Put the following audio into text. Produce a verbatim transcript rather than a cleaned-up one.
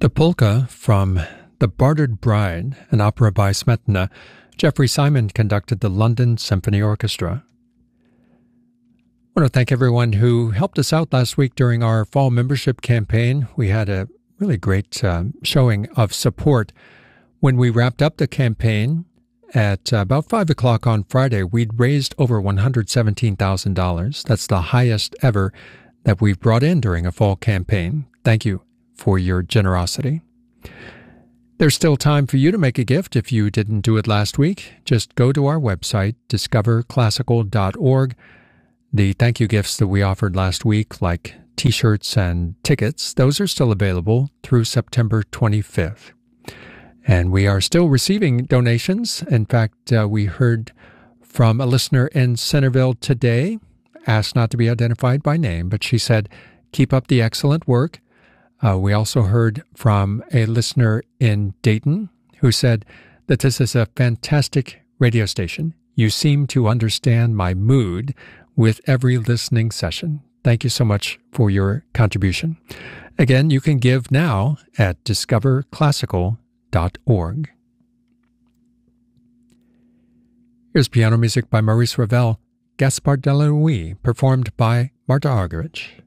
The polka from The Bartered Bride, an opera by Smetana, Jeffrey Simon conducted the London Symphony Orchestra. I want to thank everyone who helped us out last week during our fall membership campaign. We had a really great uh, showing of support. When we wrapped up the campaign at uh, about five o'clock on Friday, we'd raised over one hundred seventeen thousand dollars. That's the highest ever that we've brought in during a fall campaign. Thank you for your generosity. There's still time for you to make a gift if you didn't do it last week. Just go to our website, discover classical dot org. The thank you gifts that we offered last week, like t-shirts and tickets, those are still available through September twenty-fifth. And we are still receiving donations. In fact, uh, we heard from a listener in Centerville today, asked not to be identified by name, but she said, keep up the excellent work. Uh, we also heard from a listener in Dayton who said that this is a fantastic radio station. You seem to understand my mood with every listening session. Thank you so much for your contribution. Again, you can give now at discover classical dot org. Here's piano music by Maurice Ravel, Gaspard de la Nuit, performed by Marta Argerich.